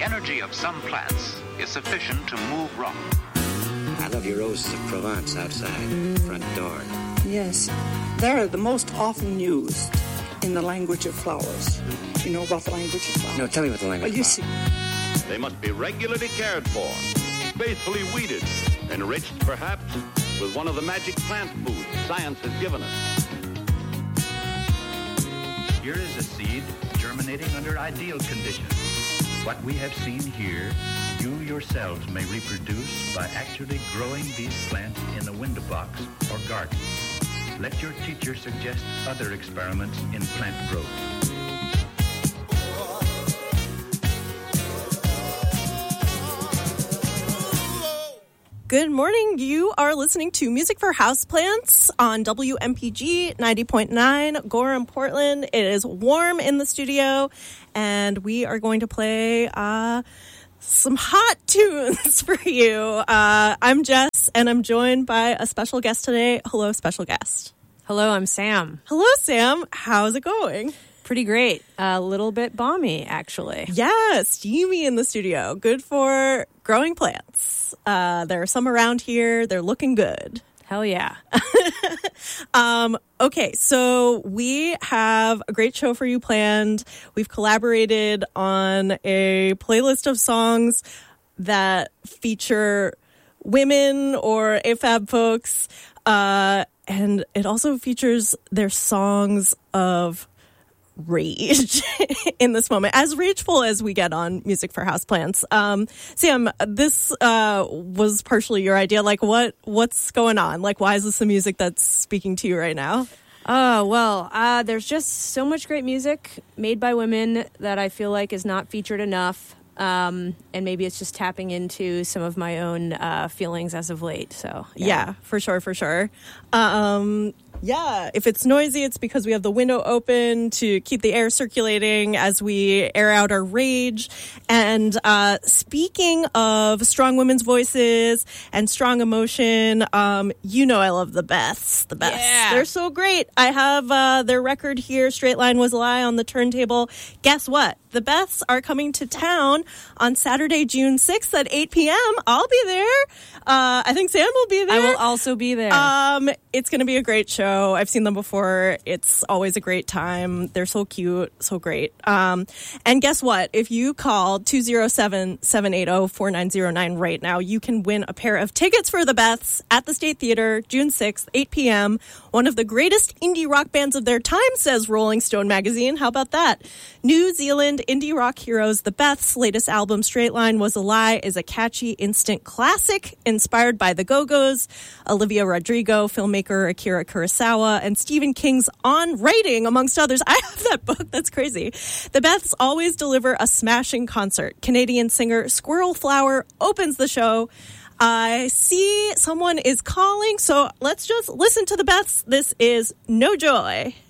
energy of some plants is sufficient to move rock. I love your roses of Provence outside front door. Yes, they're the most often used in the language of flowers. You know about the language of flowers? No, tell me about the language Well, you of flowers. see. They must be regularly cared for, faithfully weeded, enriched perhaps with one of the magic plant foods science has given us. Here is a seed germinating under ideal conditions. What we have seen here, you yourselves may reproduce by actually growing these plants in a window box or garden. Let your teacher suggest other experiments in plant growth. Good morning. You are listening to Music for Houseplants on WMPG 90.9 Gorham, Portland. It is warm in the studio, and we are going to play some hot tunes for you. I'm Jess, and I'm joined by a special guest today. Hello, special guest. Hello, I'm Sam. Hello, Sam. How's it going? Pretty great. A little bit balmy, actually. Yeah, steamy in the studio. Good for growing plants. There are some around here. They're looking good. Hell yeah. Okay, so we have a great show for you planned. We've collaborated on a playlist of songs that feature women or AFAB folks, and it also features their songs of rage in this moment, as rageful as we get on Music for Houseplants. Sam, this was partially your idea. Like, what's going on? Like, why is this the music that's speaking to you right now? There's just so much great music made by women that I feel like is not featured enough. And maybe it's just tapping into some of my own feelings as of late. So yeah, for sure. Yeah, if it's noisy, it's because we have the window open to keep the air circulating as we air out our rage. And speaking of strong women's voices and strong emotion, you know I love the Beths. The Beths. Yeah. They're so great. I have their record here, Straight Line Was a Lie, on the turntable. Guess what? The Beths are coming to town on Saturday, June 6th at 8 p.m. I'll be there. I think Sam will be there. I will also be there. It's going to be a great show. I've seen them before. It's always a great time. They're so cute, so great. And guess what? If you call 207-780-4909 right now, you can win a pair of tickets for the Beths at the State Theater, June 6th, 8 p.m. One of the greatest indie rock bands of their time, says Rolling Stone magazine. How about that? New Zealand indie rock heroes, the Beths' latest album, Straight Line Was a Lie, is a catchy instant classic inspired by the Go-Go's, Olivia Rodrigo, filmmaker Akira Kurosawa, and Stephen King's On Writing, amongst others. I have that book. That's crazy. The Beths always deliver a smashing concert. Canadian singer Squirrel Flower opens the show. I see someone is calling, so let's just listen to the Beths. This is No Joy.